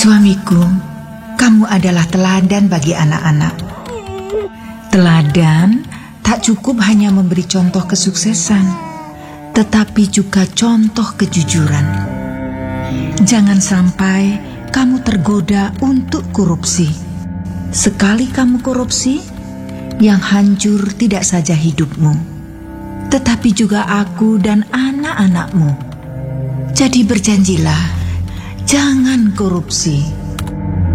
Suamiku, kamu adalah teladan bagi anak-anak. Teladan tak cukup hanya memberi contoh kesuksesan, tetapi juga contoh kejujuran. Jangan sampai kamu tergoda untuk korupsi. Sekali kamu korupsi, yang hancur tidak saja hidupmu, tetapi juga aku dan anak-anakmu. Jadi berjanjilah, jangan korupsi.